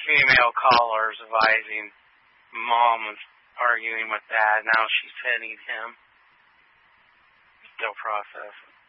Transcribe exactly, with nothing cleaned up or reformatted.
female callers advising mom was arguing with dad. Now she's hitting him. Still processing.